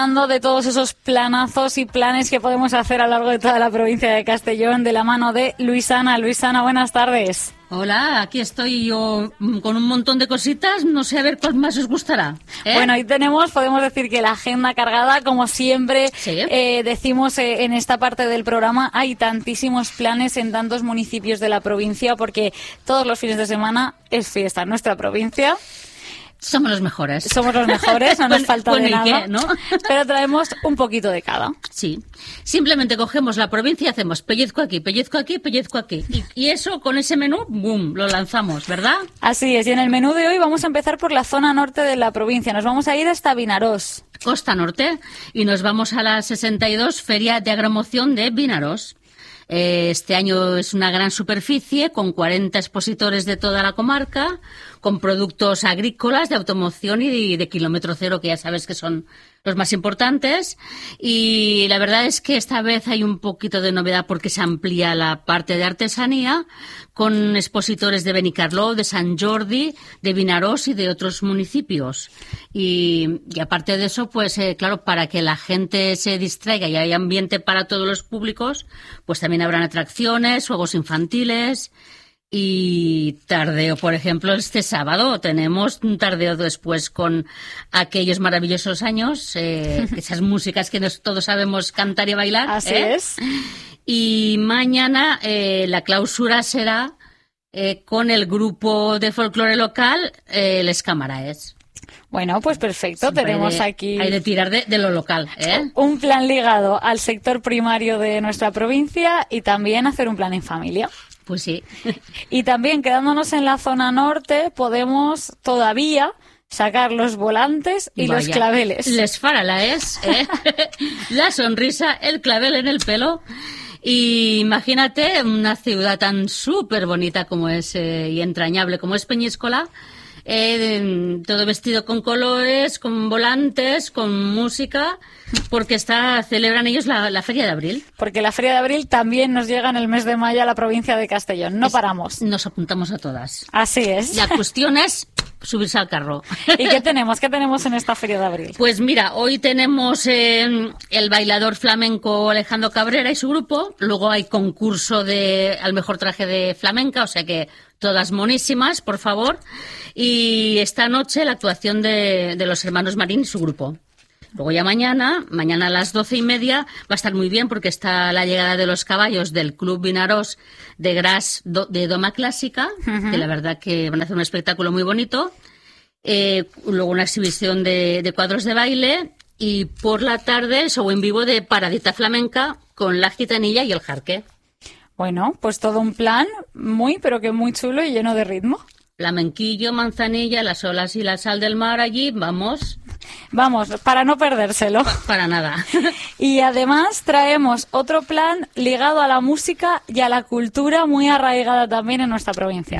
De todos esos planazos y planes que podemos hacer a lo largo de toda la provincia de Castellón de la mano de Luisana. Luisana, buenas tardes. Hola, aquí estoy yo con un montón de cositas, no sé a ver cuál más os gustará. Bueno, hoy podemos decir que la agenda cargada, como siempre ¿Sí? Decimos en esta parte del programa, hay tantísimos planes en tantos municipios de la provincia porque todos los fines de semana es fiesta en nuestra provincia. Somos los mejores. Somos los mejores, no nos falta de nada, qué, ¿no? Pero traemos un poquito de cada. Sí, simplemente cogemos la provincia y hacemos pellizco aquí, pellizco aquí, pellizco aquí. Y eso, con ese menú, ¡boom!, lo lanzamos, ¿verdad? Así es, y en el menú de hoy vamos a empezar por la zona norte de la provincia. Nos vamos a ir hasta Vinarós. Costa Norte, y nos vamos a la 62 Feria de Agromoción de Vinarós. Este año es una gran superficie con 40 expositores de toda la comarca, con productos agrícolas, de automoción y de kilómetro cero, que ya sabes que son los más importantes. Y la verdad es que esta vez hay un poquito de novedad porque se amplía la parte de artesanía con expositores de Benicarló, de Sant Jordi, de Vinarós y de otros municipios. Y aparte de eso, pues claro, para que la gente se distraiga y haya ambiente para todos los públicos, pues también habrán atracciones, juegos infantiles y tardeo. Por ejemplo, este sábado tenemos un tardeo después con aquellos maravillosos años, esas músicas que todos sabemos cantar y bailar. Así es. Y mañana la clausura será con el grupo de folclore local, Les Camaraes. Bueno, pues perfecto. Siempre tenemos aquí... Hay de tirar de lo local, ¿eh? Un plan ligado al sector primario de nuestra provincia y también hacer un plan en familia. Pues sí. Y también, quedándonos en la zona norte, podemos todavía sacar los volantes y los claveles. Les faralaes, ¿eh? La sonrisa, el clavel en el pelo. Y imagínate una ciudad tan súper bonita como es y entrañable como es Peñíscola, todo vestido con colores, con volantes, con música, porque celebran ellos la Feria de Abril. Porque la Feria de Abril también nos llega en el mes de mayo a la provincia de Castellón. No paramos. Nos apuntamos a todas. Así es. La cuestión es subirse al carro. ¿Y qué tenemos? ¿Qué tenemos en esta Feria de Abril? Pues mira, hoy tenemos el bailador flamenco Alejandro Cabrera y su grupo. Luego hay concurso al mejor traje de flamenca, o sea que todas monísimas, por favor. Y esta noche la actuación de los hermanos Marín y su grupo. Luego ya mañana a las 12:30 va a estar muy bien porque está la llegada de los caballos del Club Vinarós de Gras de Doma Clásica, que la verdad que van a hacer un espectáculo muy bonito. Luego una exhibición de cuadros de baile y por la tarde show en vivo de Paradita Flamenca con la gitanilla y el jarque. Bueno, pues todo un plan pero que muy chulo y lleno de ritmo. Flamenquillo, manzanilla, las olas y la sal del mar allí, vamos. Vamos, para no perdérselo. Para nada. Y además traemos otro plan ligado a la música y a la cultura muy arraigada también en nuestra provincia.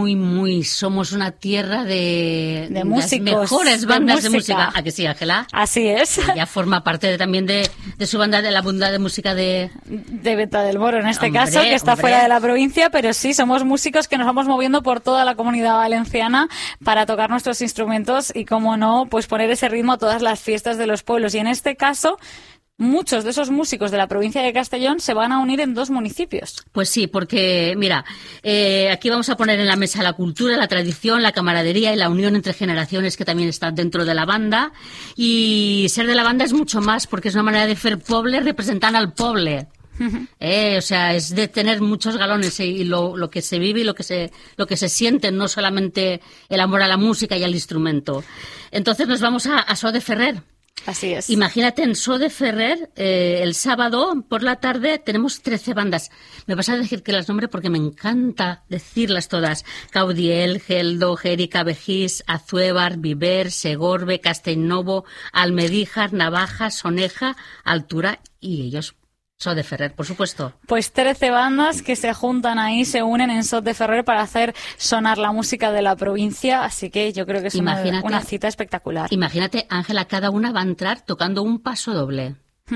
Somos una tierra de músicos, las mejores bandas de música. ¿A que sí, Ángela? Así es. Ya forma parte también de su banda, de la banda de música de Venta del Moro, en este caso, que está fuera de la provincia, pero sí, somos músicos que nos vamos moviendo por toda la comunidad valenciana para tocar nuestros instrumentos y, como no, pues poner ese ritmo a todas las fiestas de los pueblos. Y en este caso, muchos de esos músicos de la provincia de Castellón se van a unir en 2 municipios. Pues sí, porque, mira, aquí vamos a poner en la mesa la cultura, la tradición, la camaradería y la unión entre generaciones que también está dentro de la banda. Y ser de la banda es mucho más porque es una manera de fer poble representant al poble. O sea, es de tener muchos galones y lo que se vive y lo que se siente, no solamente el amor a la música y al instrumento. Entonces nos vamos a So de Ferrer. Así es. Imagínate, en So de Ferrer, el sábado por la tarde tenemos 13 bandas. Me vas a decir que las nombre porque me encanta decirlas todas. Caudiel, Geldo, Jérica, Vejís, Azuévar, Viver, Segorbe, Castellnovo, Almedíjar, Navaja, Soneja, Altura y ellos. So de Ferrer, por supuesto. Pues 13 bandas que se juntan ahí, se unen en So de Ferrer para hacer sonar la música de la provincia, así que yo creo que es una cita espectacular. Imagínate, Ángela, cada una va a entrar tocando un paso doble.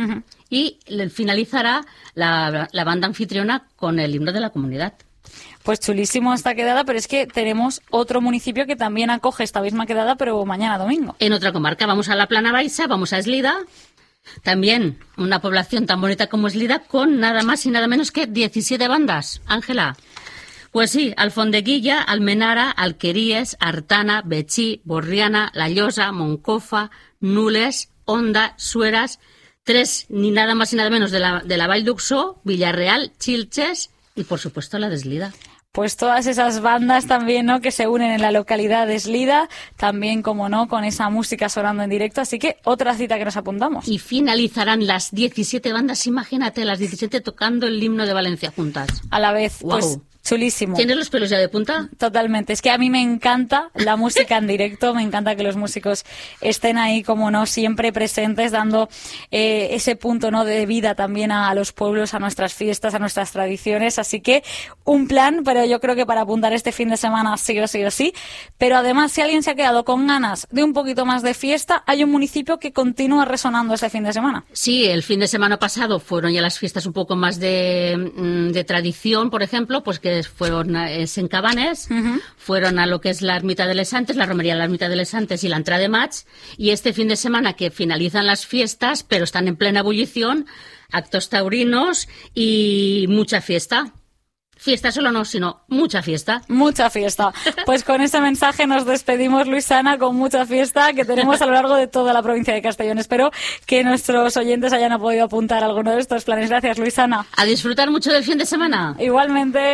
Y finalizará la banda anfitriona con el himno de la comunidad. Pues chulísimo esta quedada, pero es que tenemos otro municipio que también acoge esta misma quedada, pero mañana domingo. En otra comarca, vamos a la Plana Baixa, vamos a Eslida, También una población tan bonita como Eslida, con nada más y nada menos que 17 bandas. Ángela. Pues sí, Alfondeguilla, Almenara, Alqueríes, Artana, Betxí, Borriana, La Llosa, Moncofa, Nules, Onda, Sueras, 3 ni nada más y nada menos de la Vall d'Uxó, Villarreal, Chilches y por supuesto la de Eslida. Pues todas esas bandas también, ¿no?, que se unen en la localidad de Eslida, también, como no, con esa música sonando en directo, así que otra cita que nos apuntamos. Y finalizarán las 17 bandas, imagínate, las 17 tocando el himno de Valencia juntas. A la vez, wow. Pues chulísimo. ¿Tienes los pelos ya de punta? Totalmente. Es que a mí me encanta la música en directo, me encanta que los músicos estén ahí, como no, siempre presentes, dando ese punto, ¿no?, de vida también a los pueblos, a nuestras fiestas, a nuestras tradiciones. Así que un plan, pero yo creo que para apuntar este fin de semana sí o sí o sí. Pero además, si alguien se ha quedado con ganas de un poquito más de fiesta, hay un municipio que continúa resonando este fin de semana. Sí, el fin de semana pasado fueron ya las fiestas un poco más de tradición, por ejemplo, pues que fueron en Cabanes, fueron a lo que es la Ermita de les Santes, la romería de la Ermita de les Santes y la entrada de Maig, y este fin de semana que finalizan las fiestas, pero están en plena ebullición, actos taurinos y mucha fiesta. Fiesta solo no, sino mucha fiesta. Mucha fiesta. Pues con ese mensaje nos despedimos, Luisana, con mucha fiesta que tenemos a lo largo de toda la provincia de Castellón. Espero que nuestros oyentes hayan podido apuntar alguno de estos planes. Gracias, Luisana. A disfrutar mucho del fin de semana. Igualmente.